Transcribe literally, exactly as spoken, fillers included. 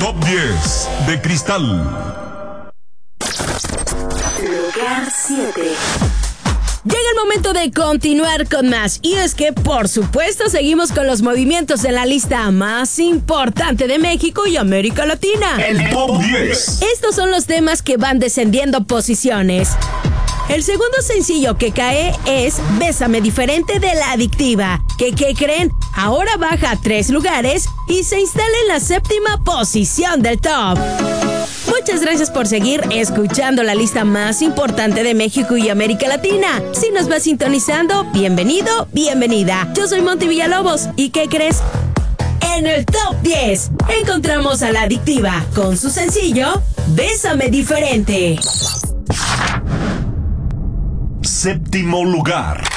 Top diez de Cristal. Lugar siete. Llega el momento de continuar con más, y es que, por supuesto, seguimos con los movimientos en la lista más importante de México y América Latina. El Top diez. Estos son los temas que van descendiendo posiciones. El segundo sencillo que cae es Bésame Diferente de La Adictiva, que, ¿qué creen? Ahora baja a tres lugares y se instala en la séptima posición del top. Muchas gracias por seguir escuchando la lista más importante de México y América Latina. Si nos vas sintonizando, bienvenido, bienvenida. Yo soy Monty Villalobos, ¿y qué crees? En el Top diez encontramos a La Adictiva con su sencillo Bésame Diferente. Séptimo lugar.